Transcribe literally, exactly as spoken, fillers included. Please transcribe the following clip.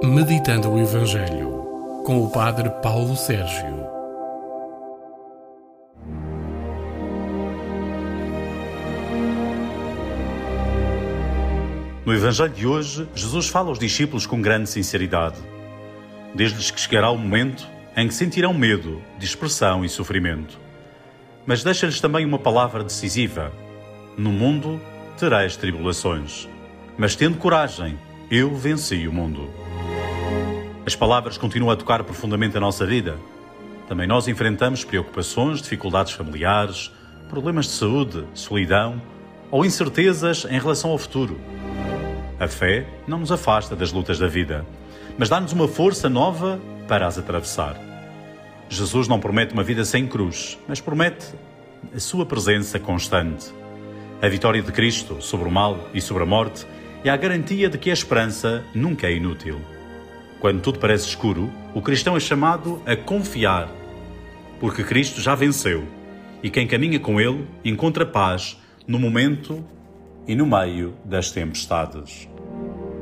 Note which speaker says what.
Speaker 1: Meditando o Evangelho, com o Padre Paulo Sérgio.
Speaker 2: No Evangelho de hoje, Jesus fala aos discípulos com grande sinceridade. Diz-lhes que chegará o momento em que sentirão medo, dispersão e sofrimento. Mas deixa-lhes também uma palavra decisiva. No mundo tereis tribulações, mas tendo coragem, eu venci o mundo. As palavras continuam a tocar profundamente a nossa vida. Também nós enfrentamos preocupações, dificuldades familiares, problemas de saúde, solidão ou incertezas em relação ao futuro. A fé não nos afasta das lutas da vida, mas dá-nos uma força nova para as atravessar. Jesus não promete uma vida sem cruz, mas promete a sua presença constante. A vitória de Cristo sobre o mal e sobre a morte é a garantia de que a esperança nunca é inútil. Quando tudo parece escuro, o cristão é chamado a confiar, porque Cristo já venceu, e quem caminha com Ele encontra paz no momento e no meio das tempestades.